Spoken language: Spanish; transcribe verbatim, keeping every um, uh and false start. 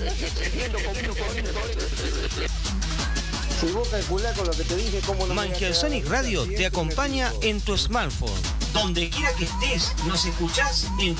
Si vos calculás con lo que te dije, ¿cómo no? Mangiasonic Radio te acompaña en tu smartphone. Donde quiera que estés, nos escuchás en